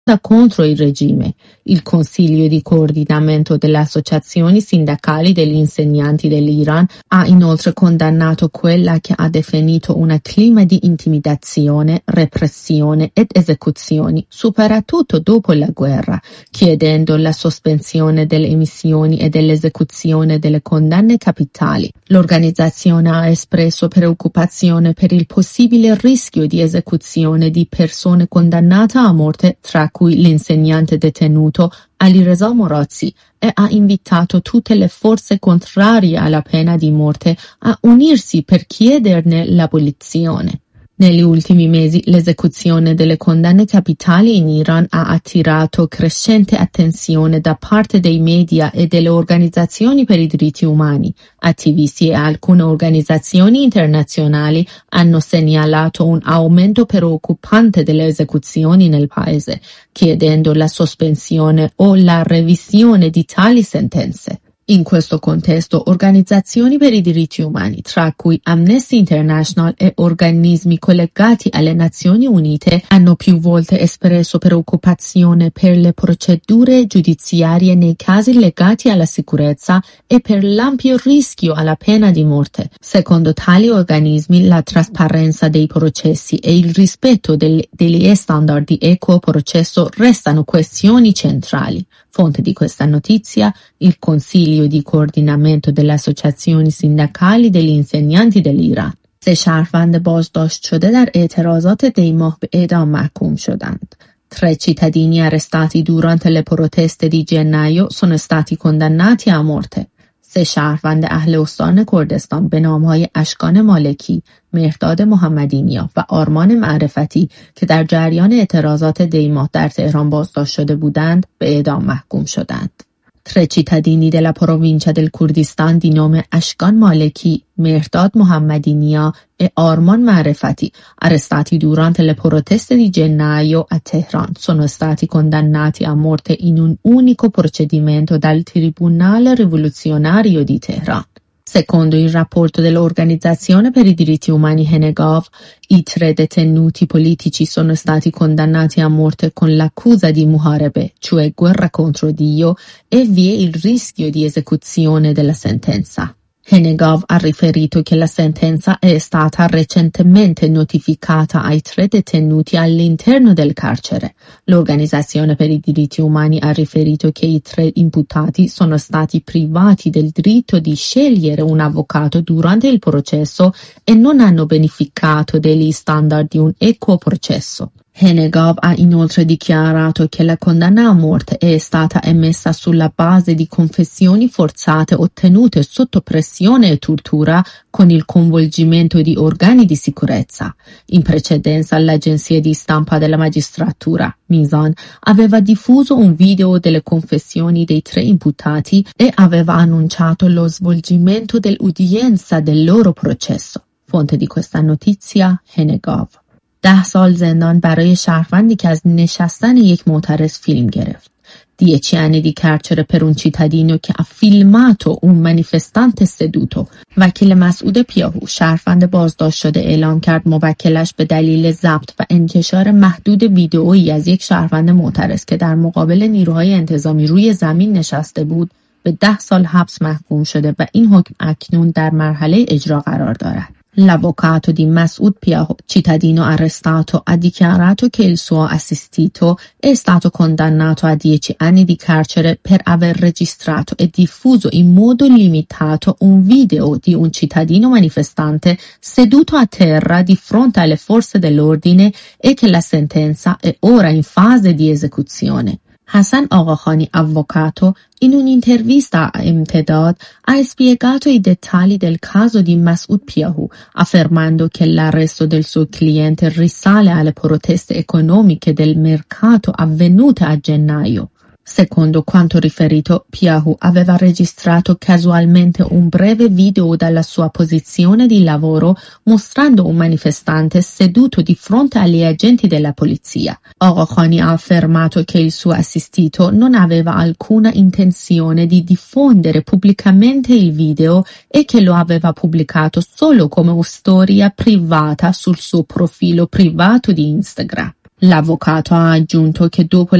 contro il regime. Il Consiglio di coordinamento delle associazioni sindacali degli insegnanti dell'Iran ha inoltre condannato quella che ha definito un clima di intimidazione, repressione ed esecuzioni, soprattutto dopo la guerra, chiedendo la sospensione delle emissioni e dell'esecuzione delle condanne capitali. L'organizzazione ha espresso preoccupazione per il possibile rischio di esecuzione di persone condannate a morte, tra cui l'insegnante detenuto Alireza Morozzi, e ha invitato tutte le forze contrarie alla pena di morte a unirsi per chiederne l'abolizione. Negli ultimi mesi l'esecuzione delle condanne capitali in Iran ha attirato crescente attenzione da parte dei media e delle organizzazioni per i diritti umani. Attivisti e alcune organizzazioni internazionali hanno segnalato un aumento preoccupante delle esecuzioni nel paese, chiedendo la sospensione o la revisione di tali sentenze. In questo contesto, organizzazioni per i diritti umani, tra cui Amnesty International e organismi collegati alle Nazioni Unite, hanno più volte espresso preoccupazione per le procedure giudiziarie nei casi legati alla sicurezza e per l'ampio rischio alla pena di morte. Secondo tali organismi, la trasparenza dei processi e il rispetto degli standard di equo processo restano questioni centrali. Fonte di questa notizia, il Consiglio di coordinamento delle associazioni sindacali degli insegnanti dell'Iran. 3 شهروند بازداشت شده در اعتراضات دیماه به اعدام محکوم شدند. 3 cittadini arrestati durante le proteste di gennaio sono stati condannati a morte. 3 شهروند اهل استان کردستان به نامهای اشکان مالکی، مهرداد محمدینیا و آرمان معرفتی که در جریان اعتراضات دیماه در تهران بازداشت شده بودند به اعدام محکوم شدند. 3 cittadini della provincia del Kurdistan di nome Ashkan Maleki, Mehrdad Mohammadinia e Arman Marefati, arrestati durante le proteste di gennaio a Teheran, sono stati condannati a morte in un unico procedimento dal Tribunale Rivoluzionario di Teheran. Secondo il rapporto dell'Organizzazione per i diritti umani Henegav, i 3 detenuti politici sono stati condannati a morte con l'accusa di muharebe, cioè guerra contro Dio, e vi è il rischio di esecuzione della sentenza. Henegav ha riferito che la sentenza è stata recentemente notificata ai 3 detenuti all'interno del carcere. L'Organizzazione per i diritti umani ha riferito che i 3 imputati sono stati privati del diritto di scegliere un avvocato durante il processo e non hanno beneficiato degli standard di un equo processo. Henegav ha inoltre dichiarato che la condanna a morte è stata emessa sulla base di confessioni forzate ottenute sotto pressione e tortura con il coinvolgimento di organi di sicurezza. In precedenza l'agenzia di stampa della magistratura, Mizan, aveva diffuso un video delle confessioni dei 3 imputati e aveva annunciato lo svolgimento dell'udienza del loro processo. Fonte di questa notizia, Henegav. 10 سال زندان برای شهروندی که از نشستن یک معترض فیلم گرفت. 10 anni di carcere per un cittadino che ha filmato un manifestante seduto. وکیل مسعود پیاهو، شهروند بازداشت شده، اعلام کرد موکلش به دلیل ضبط و انتشار محدود ویدئویی از یک شهروند معترض که در مقابل نیروهای انتظامی روی زمین نشسته بود به 10 سال حبس محکوم شده و این حکم اکنون در مرحله اجرا قرار دارد. L'avvocato di Masoud Piaho, cittadino arrestato, ha dichiarato che il suo assistito è stato condannato a 10 anni di carcere per aver registrato e diffuso in modo limitato un video di un cittadino manifestante seduto a terra di fronte alle forze dell'ordine e che la sentenza è ora in fase di esecuzione. Hassan Aghakhani, avvocato, in un'intervista a Emtedad ha spiegato i dettagli del caso di Masoud Piahu, affermando che l'arresto del suo cliente risale alle proteste economiche del mercato avvenute a gennaio. Secondo quanto riferito, Piahu aveva registrato casualmente un breve video dalla sua posizione di lavoro mostrando un manifestante seduto di fronte agli agenti della polizia. Aghakhani ha affermato che il suo assistito non aveva alcuna intenzione di diffondere pubblicamente il video e che lo aveva pubblicato solo come storia privata sul suo profilo privato di Instagram. L'avvocato ha aggiunto che dopo